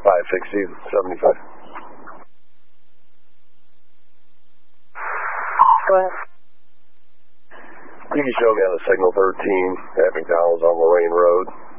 560, 75. Go ahead. You can show me on the signal 13 at McDonald's on Lorraine Road.